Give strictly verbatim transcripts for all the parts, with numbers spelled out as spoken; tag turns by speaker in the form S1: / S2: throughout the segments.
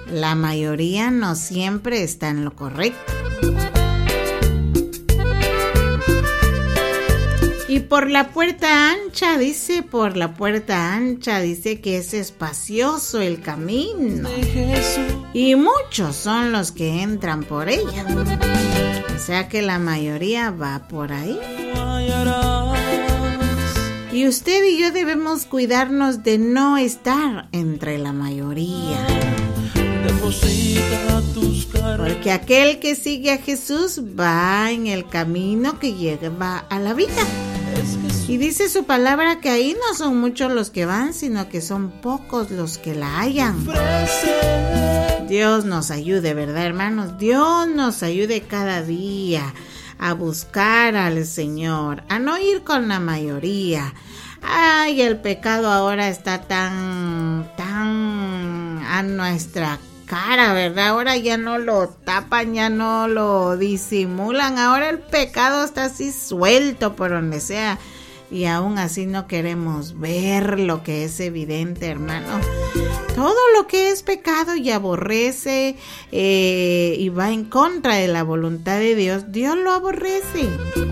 S1: la mayoría no siempre está en lo correcto. Y por la puerta ancha, dice, por la puerta ancha, dice que es espacioso el camino. Y muchos son los que entran por ella. O sea que la mayoría va por ahí. Y usted y yo debemos cuidarnos de no estar entre la mayoría. Porque aquel que sigue a Jesús va en el camino que lleva a la vida. Y dice su palabra que ahí no son muchos los que van, sino que son pocos los que la hallan. Dios nos ayude, ¿verdad, hermanos? Dios nos ayude cada día a buscar al Señor, a no ir con la mayoría. Ay, el pecado ahora está tan, tan a nuestra cara, ¿verdad? Ahora ya no lo tapan, ya no lo disimulan. Ahora el pecado está así suelto por donde sea. Y aún así no queremos ver lo que es evidente, hermano. Todo lo que es pecado y aborrece eh, y va en contra de la voluntad de Dios, Dios lo aborrece.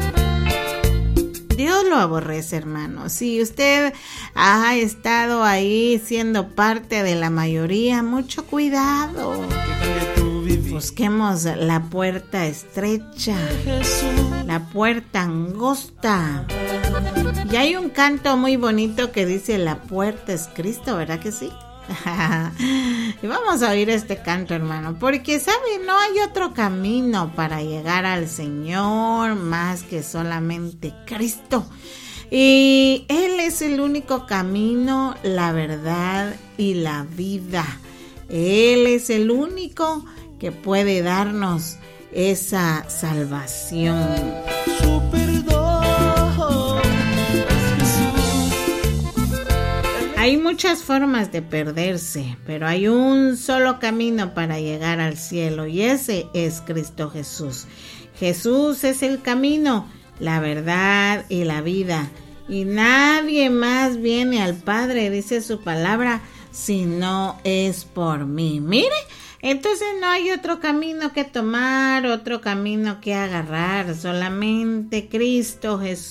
S1: Dios lo aborrece, hermano. Si usted ha estado ahí siendo parte de la mayoría, mucho cuidado. Busquemos la puerta estrecha, la puerta angosta. Y hay un canto muy bonito que dice: la puerta es Cristo, ¿verdad que sí? Y vamos a oír este canto, hermano, porque sabe, no hay otro camino para llegar al Señor más que solamente Cristo. Y Él es el único camino, la verdad y la vida. Él es el único que puede darnos esa salvación. Su perdón es Jesús. Hay muchas formas de perderse, pero hay un solo camino para llegar al cielo, y ese es Cristo Jesús. Jesús es el camino, la verdad y la vida, y nadie más viene al Padre, dice su palabra, si no es por mí. Mire, entonces no hay otro camino que tomar, otro camino que agarrar, solamente Cristo Jesús.